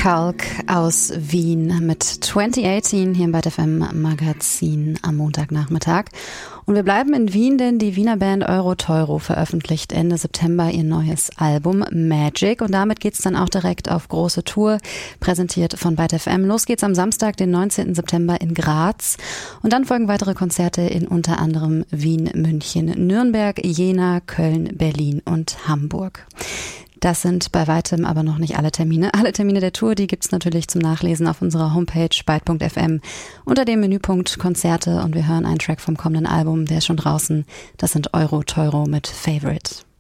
Kalk aus Wien mit 2018 hier im Byte FM Magazin am Montagnachmittag. Und wir bleiben in Wien, denn die Wiener Band Euro-Teuro veröffentlicht Ende September ihr neues Album Magic. Und damit geht's dann auch direkt auf große Tour, präsentiert von Byte FM. Los geht's am Samstag, den 19. September in Graz. Und dann folgen weitere Konzerte in unter anderem Wien, München, Nürnberg, Jena, Köln, Berlin und Hamburg. Das sind bei weitem aber noch nicht alle Termine. Alle Termine der Tour, die gibt's natürlich zum Nachlesen auf unserer Homepage byte.fm unter dem Menüpunkt Konzerte. Und wir hören einen Track vom kommenden Album, der ist schon draußen. Das sind Euro-Teuro mit Favorite.